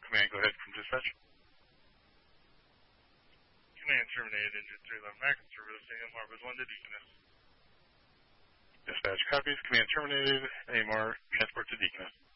Command, go ahead from dispatch. Command terminated, engine 311 Mac, servicing AMR was 1 to Deaconess. Dispatch copies, command terminated, AMR transport to Deaconess.